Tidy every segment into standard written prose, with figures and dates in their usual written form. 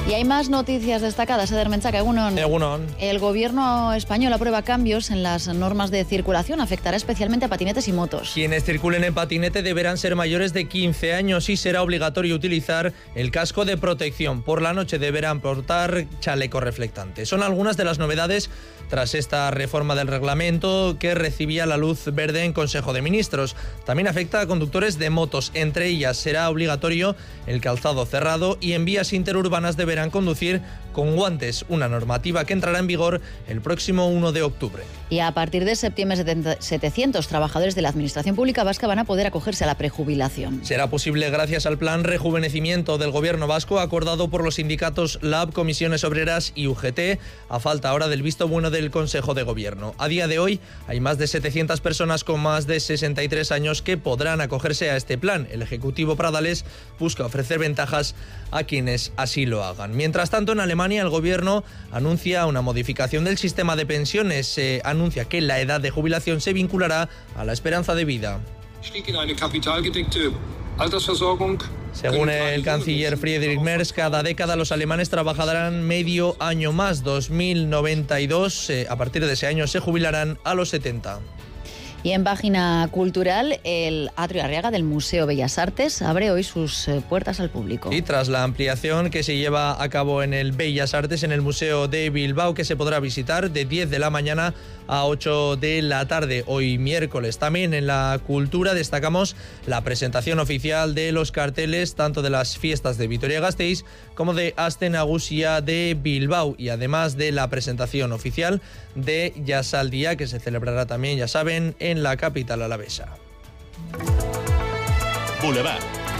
Y hay más noticias destacadas. Eder Menchaca, Egunon. El gobierno español aprueba cambios en las normas de circulación. Afectará especialmente a patinetes y motos. Quienes circulen en patinete deberán ser mayores de 15 años y será obligatorio utilizar el casco de protección. Por la noche deberán portar chaleco reflectante. Son algunas de las novedades tras esta reforma del reglamento que recibía la luz verde en Consejo de Ministros. También afecta a conductores de motos. Entre ellas será obligatorio el calzado cerrado y en vías interurbanas deberán conducir con guantes, una normativa que entrará en vigor el próximo 1 de octubre. Y a partir de septiembre, 700 trabajadores de la Administración Pública Vasca van a poder acogerse a la prejubilación. Será posible gracias al plan Rejuvenecimiento del Gobierno vasco acordado por los sindicatos LAB, Comisiones Obreras y UGT, a falta ahora del visto bueno del Consejo de Gobierno. A día de hoy hay más de 700 personas con más de 63 años que podrán acogerse a este plan. El Ejecutivo Pradales busca ofrecer ventajas a quienes así lo hagan. Mientras tanto, en Alemania el Gobierno anuncia una modificación del sistema de pensiones. Se anuncia que la edad de jubilación se vinculará a la esperanza de vida. Según el canciller Friedrich Merz, cada década los alemanes trabajarán medio año más. 2092, a partir de ese año se jubilarán a los 70. Y en página cultural, el Atrio Arriaga del Museo Bellas Artes abre hoy sus puertas al público. Y tras la ampliación que se lleva a cabo en el Bellas Artes, en el Museo de Bilbao, que se podrá visitar de 10 de la mañana a 8 de la tarde, hoy miércoles. También en la cultura destacamos la presentación oficial de los carteles, tanto de las fiestas de Vitoria-Gasteiz como de Aste Nagusia de Bilbao, y además de la presentación oficial de Jazzaldia, que se celebrará también, ya saben, en la capital alavesa. Boulevard.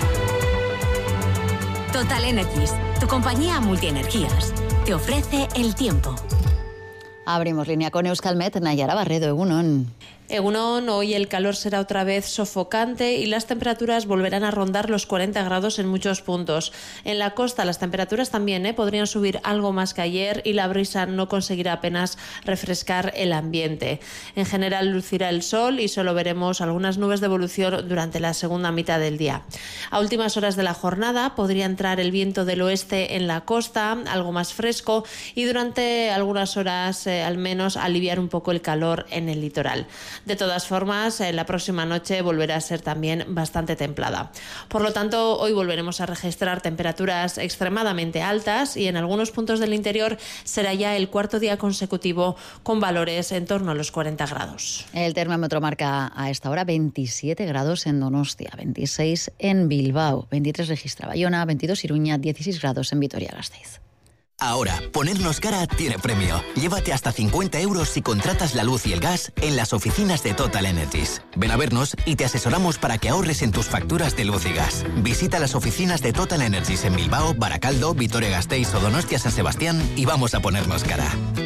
Total Energies, tu compañía multienergías, te ofrece el tiempo. Abrimos línea con Euskalmet, Nayara Barredo, Egunon. Egunon, hoy el calor será otra vez sofocante y las temperaturas volverán a rondar los 40 grados en muchos puntos. En la costa las temperaturas también podrían subir algo más que ayer y la brisa no conseguirá apenas refrescar el ambiente. En general lucirá el sol y solo veremos algunas nubes de evolución durante la segunda mitad del día. A últimas horas de la jornada podría entrar el viento del oeste en la costa, algo más fresco, y durante algunas horas al menos aliviar un poco el calor en el litoral. De todas formas, la próxima noche volverá a ser también bastante templada. Por lo tanto, hoy volveremos a registrar temperaturas extremadamente altas y en algunos puntos del interior será ya el cuarto día consecutivo con valores en torno a los 40 grados. El termómetro marca a esta hora 27 grados en Donostia, 26 en Bilbao, 23 registra Bayona, 22 Iruña, 16 grados en Vitoria-Gasteiz. Ahora, ponernos cara tiene premio. Llévate hasta 50 euros si contratas la luz y el gas en las oficinas de Total Energies. Ven a vernos y te asesoramos para que ahorres en tus facturas de luz y gas. Visita las oficinas de Total Energies en Bilbao, Baracaldo, Vitoria-Gasteiz o Donostia-San Sebastián y vamos a ponernos cara.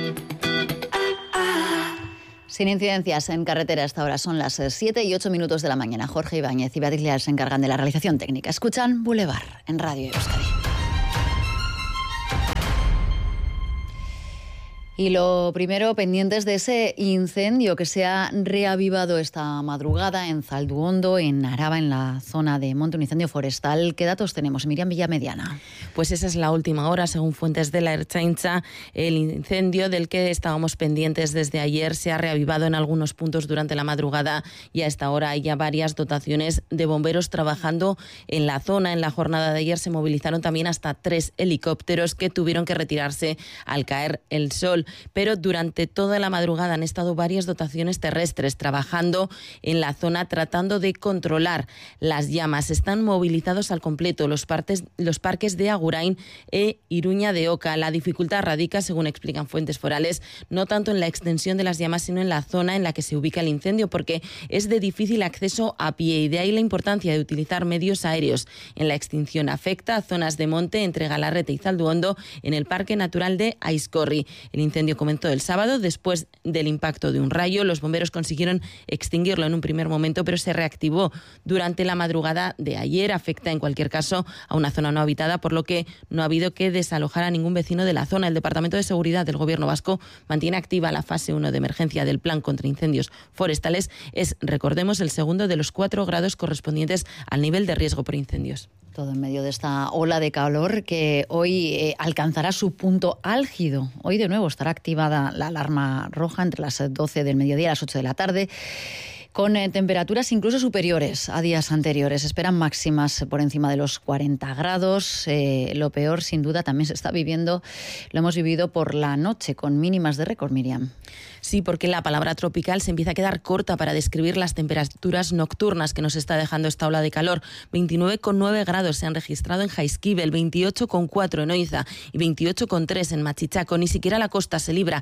Sin incidencias en carretera hasta ahora, son las 7 y 8 minutos de la mañana. Jorge Ibáñez y Beatriz Leal se encargan de la realización técnica. Escuchan Boulevard en Radio Euskadi. Y lo primero, pendientes de ese incendio que se ha reavivado esta madrugada en Zalduondo, en Araba, en la zona de monte, un incendio forestal. ¿Qué datos tenemos, Miriam Villamediana? Pues esa es la última hora, según fuentes de la Ertzaintza. El incendio del que estábamos pendientes desde ayer se ha reavivado en algunos puntos durante la madrugada y a esta hora hay ya varias dotaciones de bomberos trabajando en la zona. En la jornada de ayer se movilizaron también hasta 3 helicópteros que tuvieron que retirarse al caer el sol. Pero durante toda la madrugada han estado varias dotaciones terrestres trabajando en la zona tratando de controlar las llamas. Están movilizados al completo los parques de Agurain e Iruña de Oca. La dificultad radica, según explican fuentes forales, no tanto en la extensión de las llamas, sino en la zona en la que se ubica el incendio, porque es de difícil acceso a pie y de ahí la importancia de utilizar medios aéreos. En la extinción afecta a zonas de monte entre Galarrete y Zalduondo en el Parque Natural de Aizkorri. El incendio comenzó el sábado después del impacto de un rayo. Los bomberos consiguieron extinguirlo en un primer momento, pero se reactivó durante la madrugada de ayer. Afecta en cualquier caso a una zona no habitada, por lo que no ha habido que desalojar a ningún vecino de la zona. El Departamento de Seguridad del Gobierno vasco mantiene activa la fase 1 de emergencia del Plan contra Incendios Forestales. Es, recordemos, el segundo de los 4 grados correspondientes al nivel de riesgo por incendios. Todo en medio de esta ola de calor que hoy alcanzará su punto álgido. Hoy de nuevo estará activada la alarma roja entre las 12 del mediodía y las 8 de la tarde, con temperaturas incluso superiores a días anteriores. Esperan máximas por encima de los 40 grados. Lo peor, sin duda, también se está viviendo, lo hemos vivido por la noche, con mínimas de récord, Miriam. Sí, porque la palabra tropical se empieza a quedar corta para describir las temperaturas nocturnas que nos está dejando esta ola de calor. 29,9 grados se han registrado en Jaizkibel, 28,4 en Oiza y 28,3 en Machichaco. Ni siquiera la costa se libra.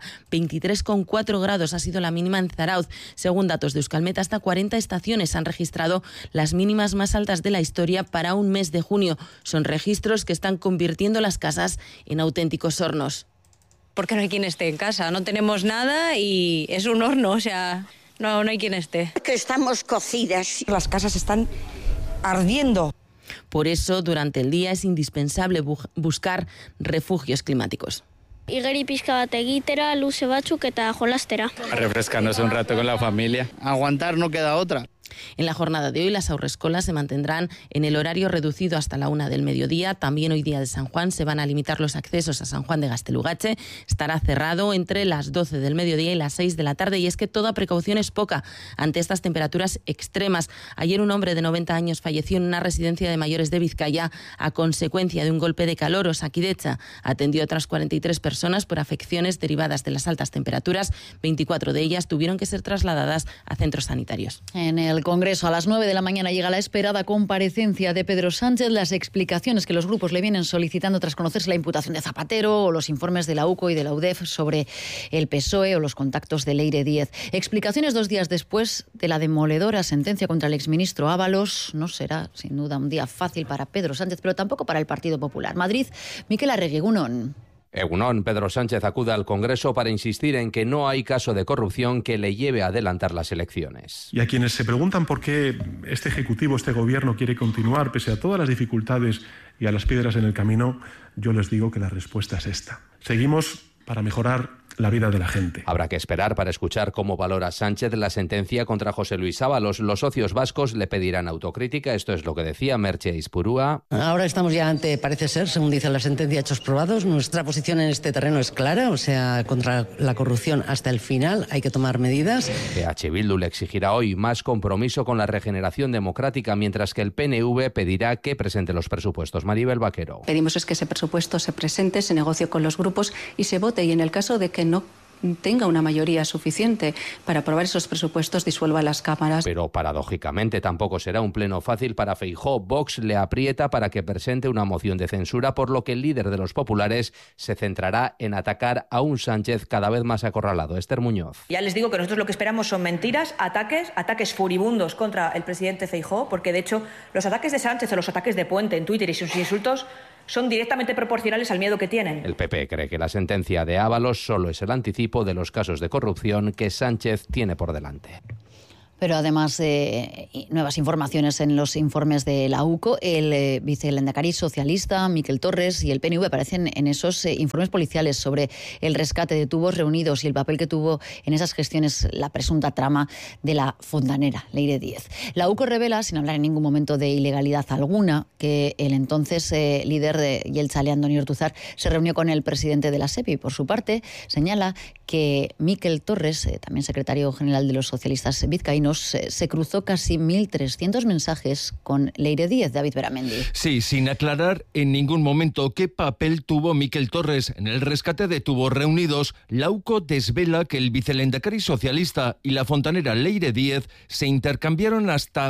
23,4 grados ha sido la mínima en Zarauz. Según datos de Euskalmet, hasta 40 estaciones han registrado las mínimas más altas de la historia para un mes de junio. Son registros que están convirtiendo las casas en auténticos hornos. Porque no hay quien esté en casa, no tenemos nada y es un horno, o sea, no hay quien esté. Que estamos cocidas. Las casas están ardiendo. Por eso, durante el día es indispensable buscar refugios climáticos. Igeri pixka bat egitera, luze batzuk eta jolastera. A refrescarnos un rato con la familia. Aguantar, no queda otra. En la jornada de hoy las haurreskolas se mantendrán en el horario reducido hasta la 1 del mediodía. También hoy día de San Juan se van a limitar los accesos a San Juan de Gaztelugatxe. Estará cerrado entre las 12 del mediodía y las 6 de la tarde. Y es que toda precaución es poca ante estas temperaturas extremas. Ayer un hombre de 90 años falleció en una residencia de mayores de Vizcaya a consecuencia de un golpe de calor. Osakidetza atendió a otras 43 personas por afecciones derivadas de las altas temperaturas. 24 de ellas tuvieron que ser trasladadas a centros sanitarios. En el Congreso a las 9 de la mañana llega la esperada comparecencia de Pedro Sánchez, las explicaciones que los grupos le vienen solicitando tras conocerse la imputación de Zapatero o los informes de la UCO y de la UDEF sobre el PSOE o los contactos de Leire Díez. Explicaciones 2 días después de la demoledora sentencia contra el exministro Ábalos. No será, sin duda, un día fácil para Pedro Sánchez, pero tampoco para el Partido Popular. Madrid, Miquel Arregui, Egunon. Egunon, Pedro Sánchez acude al Congreso para insistir en que no hay caso de corrupción que le lleve a adelantar las elecciones. Y a quienes se preguntan por qué este Ejecutivo, este Gobierno quiere continuar pese a todas las dificultades y a las piedras en el camino, yo les digo que la respuesta es esta. Seguimos para mejorar la vida de la gente. Habrá que esperar para escuchar cómo valora Sánchez la sentencia contra José Luis Ábalos. Los socios vascos le pedirán autocrítica. Esto es lo que decía Merche Ispurúa. Ahora estamos ya ante, parece ser, según dice la sentencia, hechos probados. Nuestra posición en este terreno es clara, o sea, contra la corrupción hasta el final hay que tomar medidas. EH Bildu le exigirá hoy más compromiso con la regeneración democrática, mientras que el PNV pedirá que presente los presupuestos. Maribel Vaquero. Pedimos es que ese presupuesto se presente, se negocie con los grupos y se vote, y en el caso de que no tenga una mayoría suficiente para aprobar esos presupuestos, disuelva las cámaras. Pero paradójicamente tampoco será un pleno fácil para Feijóo. Vox le aprieta para que presente una moción de censura, por lo que el líder de los populares se centrará en atacar a un Sánchez cada vez más acorralado. Esther Muñoz. Ya les digo que nosotros lo que esperamos son mentiras, ataques furibundos contra el presidente Feijóo, porque de hecho los ataques de Sánchez o los ataques de Puente en Twitter y sus insultos son directamente proporcionales al miedo que tienen. El PP cree que la sentencia de Ábalos solo es el anticipo de los casos de corrupción que Sánchez tiene por delante. Pero además de nuevas informaciones en los informes de la UCO, el vicelehendakari socialista Miquel Torres y el PNV aparecen en esos informes policiales sobre el rescate de tubos reunidos y el papel que tuvo en esas gestiones la presunta trama de la fontanera Leire Díez. La UCO revela, sin hablar en ningún momento de ilegalidad alguna, que el entonces líder de Jeltzale, Andoni Ortuzar, se reunió con el presidente de la SEPI. Por su parte, señala que Miquel Torres, también secretario general de los socialistas vizcaínos, se cruzó casi 1.300 mensajes con Leire Díez. David Beramendi. Sí, sin aclarar en ningún momento qué papel tuvo Miquel Torres en el rescate de tubos reunidos, la UCO desvela que el vicelehendakari socialista y la fontanera Leire Díez se intercambiaron hasta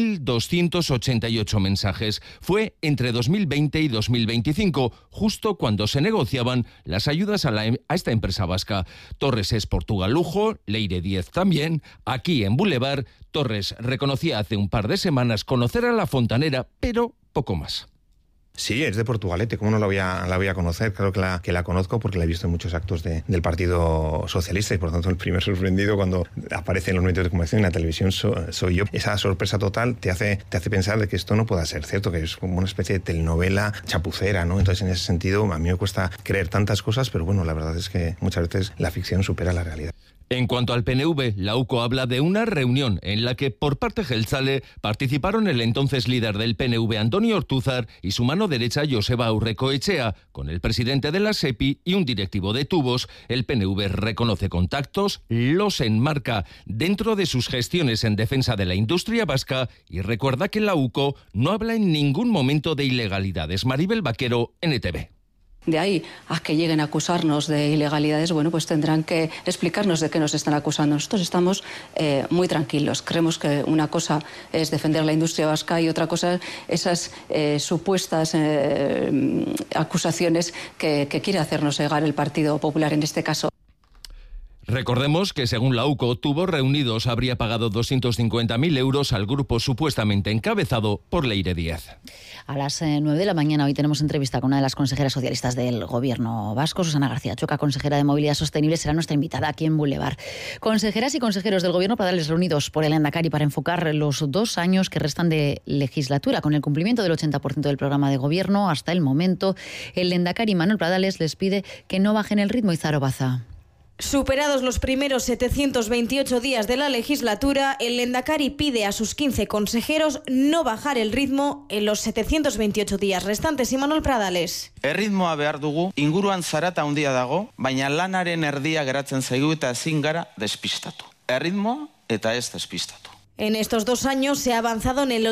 1.288 mensajes. Fue entre 2020 y 2025, justo cuando se negociaban las ayudas a esta empresa vasca. Torres es portugalujo, Leire Díez también. Aquí en Boulevard, Torres reconocía hace un par de semanas conocer a la fontanera, pero poco más. Sí, es de Portugalete, ¿cómo no la voy a conocer? Claro que la conozco porque la he visto en muchos actos del Partido Socialista y por tanto el primer sorprendido cuando aparece en los medios de comunicación en la televisión soy yo. Esa sorpresa total te hace pensar de que esto no pueda ser cierto, que es como una especie de telenovela chapucera, ¿no? Entonces en ese sentido a mí me cuesta creer tantas cosas, pero bueno, la verdad es que muchas veces la ficción supera la realidad. En cuanto al PNV, la UCO habla de una reunión en la que por parte jeltzale participaron el entonces líder del PNV Antonio Ortúzar y su mano derecha Joseba Aurrekoetxea, con el presidente de la SEPI y un directivo de Tubos. El PNV reconoce contactos, los enmarca dentro de sus gestiones en defensa de la industria vasca y recuerda que la UCO no habla en ningún momento de ilegalidades. Maribel Vaquero, NTV. De ahí a que lleguen a acusarnos de ilegalidades, bueno, pues tendrán que explicarnos de qué nos están acusando. Nosotros estamos muy tranquilos. Creemos que una cosa es defender la industria vasca y otra cosa esas supuestas acusaciones que quiere hacernos llegar el Partido Popular en este caso. Recordemos que según la UCO, Tubos Reunidos habría pagado 250.000 euros al grupo supuestamente encabezado por Leire Díez. A las 9 de la mañana hoy tenemos entrevista con una de las consejeras socialistas del Gobierno vasco, Susana García Choca, consejera de Movilidad Sostenible, será nuestra invitada aquí en Boulevard. Consejeras y consejeros del Gobierno Pradales reunidos por el Lehendakari para enfocar los 2 años que restan de legislatura. Con el cumplimiento del 80% del programa de Gobierno hasta el momento, el Lehendakari Manuel Pradales les pide que no bajen el ritmo. Izaro Baza. Superados los primeros 728 días de la legislatura, el Lehendakari pide a sus 15 consejeros no bajar el ritmo en los 728 días restantes. Imanol Pradales. Erritmoa behar dugu, inguruan zarata handia dago, baina lanaren erdia geratzen zaigu eta ezin gara despistatu. Erritmoa eta ez despistatu. En estos 2 años se ha avanzado en el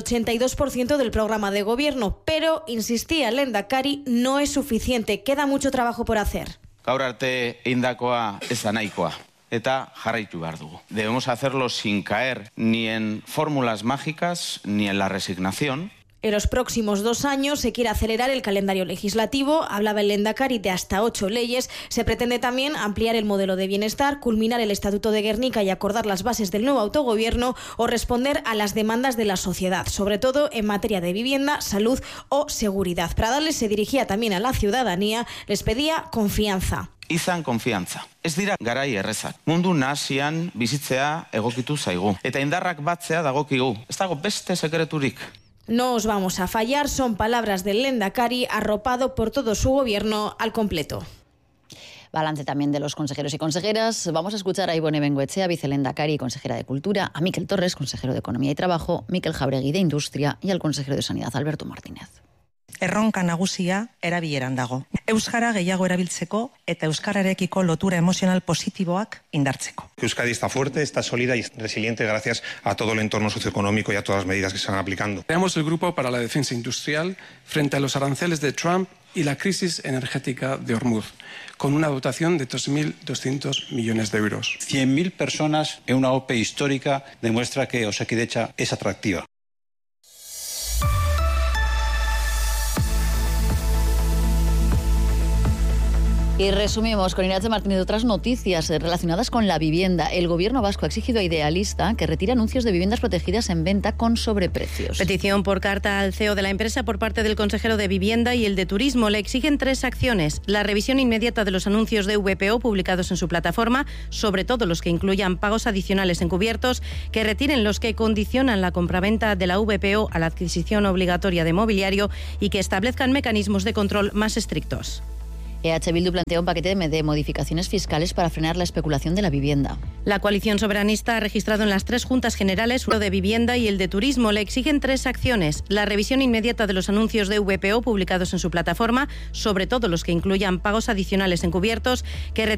82% del programa de gobierno, pero, insistía el Lehendakari, no es suficiente, queda mucho trabajo por hacer. Gaur arte eindakoa ez da nahikoa, eta jarraitu behar dugu. Debemos hacerlo sin caer ni en fórmulas mágicas ni en la resignación. En los próximos 2 años se quiere acelerar el calendario legislativo, hablaba el Lehendakari de hasta 8 leyes, se pretende también ampliar el modelo de bienestar, culminar el Estatuto de Gernika y acordar las bases del nuevo autogobierno o responder a las demandas de la sociedad, sobre todo en materia de vivienda, salud o seguridad. Pradales se dirigía también a la ciudadanía, les pedía confianza. Izan konfiantza. Ez dira garai errezak. Mundu nahasian bizitzea egokitu zaigu. Eta indarrak batzea dagokigu. Ez dago beste sekreturik. No os vamos a fallar, son palabras del Lehendakari arropado por todo su gobierno al completo. Balance también de los consejeros y consejeras. Vamos a escuchar a Ibone Bengoechea, vicelehendakari y consejera de Cultura, a Mikel Torres, consejero de Economía y Trabajo, Mikel Jauregui de Industria y al consejero de Sanidad, Alberto Martínez. Erronka nagusia erabileran dago. Euskara gehiago erabiltzeko eta euskararekiko lotura emozional positiboak indartzeko. Euskadi está fuerte, está sólida y resiliente gracias a todo el entorno socioeconómico y a todas las medidas que se están aplicando. Creamos el Grupo para la Defensa Industrial frente a los aranceles de Trump y la crisis energética de Hormuz, con una dotación de 2.200 millones de euros. 100.000 personas en una OPE histórica demuestra que Osakidetza es atractiva. Y resumimos con Irache Martínez otras noticias relacionadas con la vivienda. El Gobierno vasco ha exigido a Idealista que retire anuncios de viviendas protegidas en venta con sobreprecios. Petición por carta al CEO de la empresa por parte del consejero de Vivienda y el de Turismo. Le exigen 3 acciones. La revisión inmediata de los anuncios de VPO publicados en su plataforma, sobre todo los que incluyan pagos adicionales encubiertos, que retiren los que condicionan la compraventa de la VPO a la adquisición obligatoria de mobiliario y que establezcan mecanismos de control más estrictos. EH Bildu plantea un paquete de modificaciones fiscales para frenar la especulación de la vivienda. La coalición soberanista ha registrado en las 3 juntas generales, uno de Vivienda y el de Turismo. Le exigen 3 acciones. La revisión inmediata de los anuncios de VPO publicados en su plataforma, sobre todo los que incluyan pagos adicionales encubiertos, que